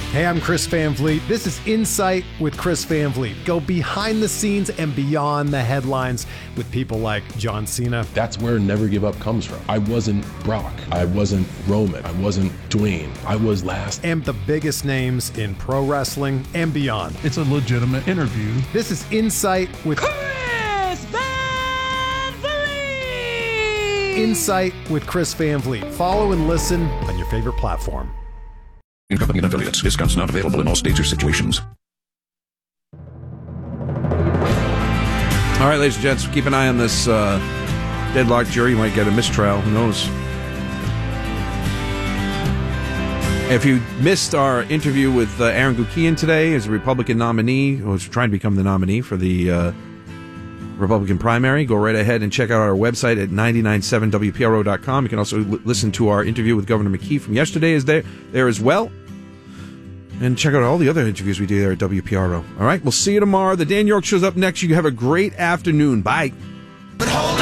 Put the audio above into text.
Hey, I'm Chris Van Vliet. This is Insight with Chris Van Vliet. Go behind the scenes and beyond the headlines with people like John Cena. That's where Never Give Up comes from. I wasn't Brock. I wasn't Roman. I wasn't Dwayne. I was last. And the biggest names in pro wrestling and beyond. It's a legitimate interview. This is Insight with Chris Van Vliet! Insight with Chris Van Vliet. Follow and listen on your favorite platform. Company and affiliates. Discounts not available in all states or situations. All right, ladies and gents, keep an eye on this deadlocked jury. You might get a mistrial. Who knows? If you missed our interview with Aaron Gukian today as a Republican nominee, who's trying to become the nominee for the Republican primary, go right ahead and check out our website at 997wpro.com. You can also listen to our interview with Governor McKee from yesterday is there as well. And check out all the other interviews we do there at WPRO. All right, we'll see you tomorrow. The Dan York Show's up next. You have a great afternoon. Bye.